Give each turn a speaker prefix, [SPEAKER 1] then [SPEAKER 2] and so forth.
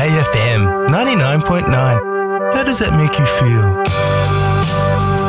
[SPEAKER 1] AFM 99.9. How does that make you feel?